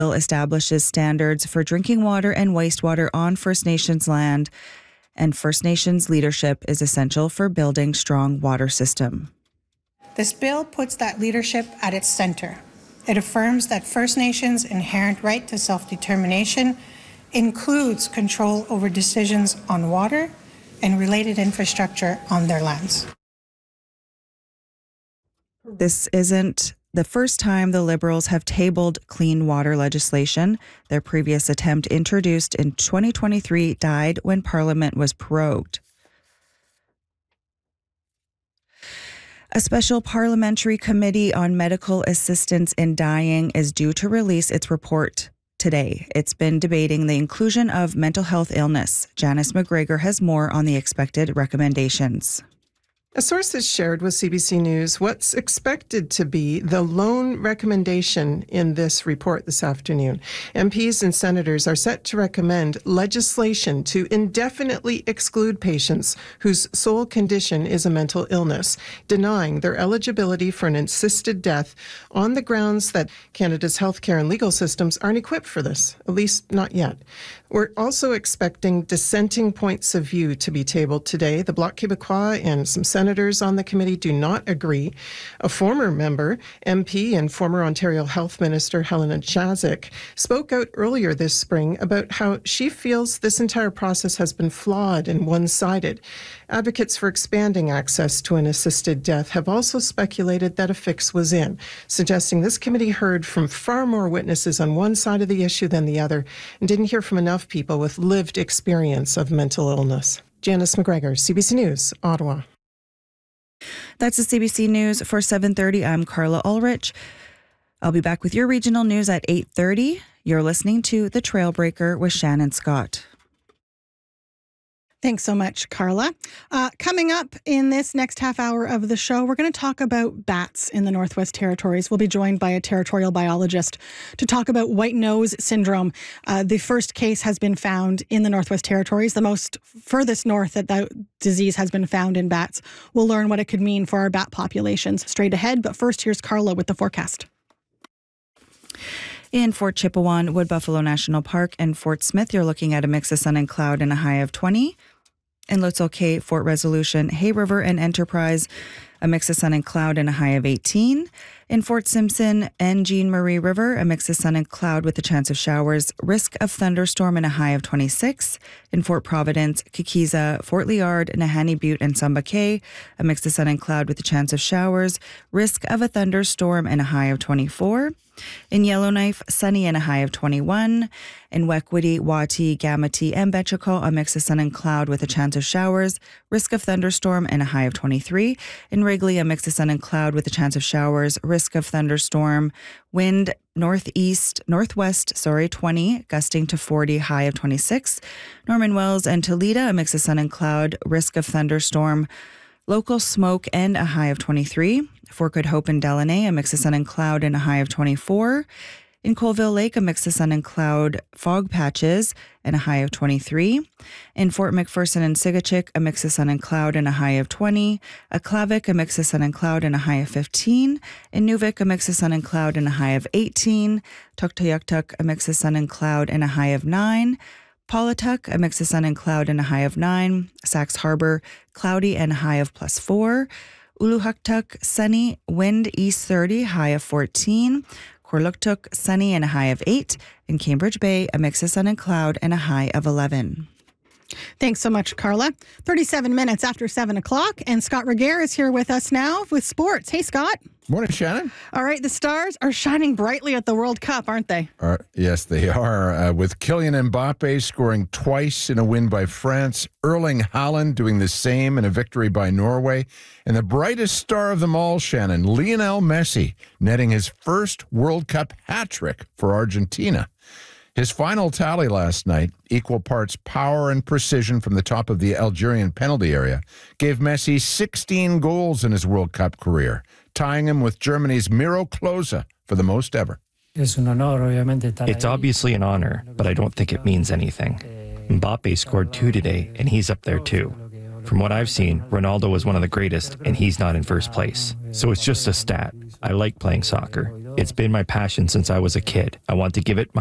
bill establishes standards for drinking water and wastewater on First Nations land, and First Nations leadership is essential for building strong water system. This bill puts that leadership at its center. It affirms that First Nations' inherent right to self-determination includes control over decisions on water and related infrastructure on their lands. This isn't the first time the Liberals have tabled clean water legislation. Their previous attempt, introduced in 2023, died when Parliament was prorogued. A special parliamentary committee on medical assistance in dying is due to release its report today. It's been debating the inclusion of mental health illness. Janice McGregor has more on the expected recommendations. A source has shared with CBC News what's expected to be the lone recommendation in this report this afternoon. MPs and senators are set to recommend legislation to indefinitely exclude patients whose sole condition is a mental illness, denying their eligibility for an assisted death on the grounds that Canada's healthcare and legal systems aren't equipped for this, at least not yet. We're also expecting dissenting points of view to be tabled today. The Bloc Québécois and some senators on the committee do not agree. A former member, MP and former Ontario Health Minister Helena Jaczek, spoke out earlier this spring about how she feels this entire process has been flawed and one-sided. Advocates for expanding access to an assisted death have also speculated that a fix was in, suggesting this committee heard from far more witnesses on one side of the issue than the other and didn't hear from enough people with lived experience of mental illness. Janice McGregor, CBC News, Ottawa. That's the CBC News for 7:30. I'm Carla Ulrich. I'll be back with your regional news at 8:30. You're listening to The Trailbreaker with Shannon Scott. Thanks so much, Carla. Coming up in this next half hour of the show, we're going to talk about bats in the Northwest Territories. We'll be joined by a territorial biologist to talk about white nose syndrome. The first case has been found in the Northwest Territories, the most furthest north that the disease has been found in bats. We'll learn what it could mean for our bat populations straight ahead. But first, here's Carla with the forecast. In Fort Chipewyan, Wood Buffalo National Park, and Fort Smith, you're looking at a mix of sun and cloud and a high of 20. In Lutzel Cay, Fort Resolution, Hay River, and Enterprise, a mix of sun and cloud and a high of 18. In Fort Simpson and Jean Marie River, a mix of sun and cloud with a chance of showers, risk of thunderstorm and a high of 26. In Fort Providence, Kikiza, Fort Liard, Nahanni Butte, and Samba Cay, a mix of sun and cloud with a chance of showers, risk of a thunderstorm and a high of 24. In Yellowknife, sunny and a high of 21. In Wekwitty, Wati, Gamity, and Betchako, a mix of sun and cloud with a chance of showers, risk of thunderstorm and a high of 23. In Wrigley, a mix of sun and cloud with a chance of showers, risk of thunderstorm, wind northwest, 20, gusting to 40, high of 26. Norman Wells and Toledo, a mix of sun and cloud, risk of thunderstorm, local smoke and a high of 23. Fort Good Hope and Delaney, a mix of sun and cloud and a high of 24. In Colville Lake, a mix of sun and cloud, fog patches and a high of 23. In Fort McPherson and Sigachik, a mix of sun and cloud and a high of 20. Aklavik, a mix of sun and cloud and a high of 15. In Nuvik, a mix of sun and cloud and a high of 18. Tuktoyaktuk, a mix of sun and cloud and a high of 9. Paulatuk, a mix of sun and cloud and a high of 9. Sax Harbor, cloudy and a high of +4. Uluhaktuk, sunny, wind east 30, high of 14. Korluktuk, sunny and a high of 8. In Cambridge Bay, a mix of sun and cloud and a high of 11. Thanks so much, Carla. 37 minutes after 7 o'clock, and Scott Regehr is here with us now with sports. Hey, Scott. Morning, Shannon. All right, the stars are shining brightly at the World Cup, aren't they? Yes, they are. With Kylian Mbappe scoring twice in a win by France, Erling Haaland doing the same in a victory by Norway, and the brightest star of them all, Shannon, Lionel Messi, netting his first World Cup hat-trick for Argentina. His final tally last night, equal parts power and precision from the top of the Algerian penalty area, gave Messi 16 goals in his World Cup career, tying him with Germany's Miro Klose for the most ever. It's obviously an honor, but I don't think it means anything. Mbappe scored 2 today, and he's up there too. From what I've seen, Ronaldo was one of the greatest, and he's not in first place. So it's just a stat. I like playing soccer. It's been my passion since I was a kid. I want to give it my